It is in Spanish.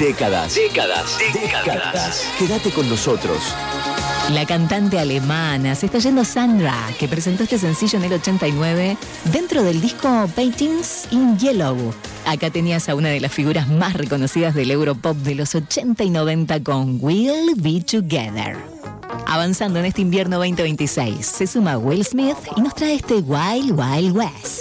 Décadas. Quédate con nosotros. La cantante alemana se está yendo Sandra, que presentó este sencillo en el 89 dentro del disco Paintings in Yellow. Acá tenías a una de las figuras más reconocidas del Europop de los 80 y 90 con We'll Be Together. Avanzando en este invierno 2026, se suma Will Smith y nos trae este Wild Wild West.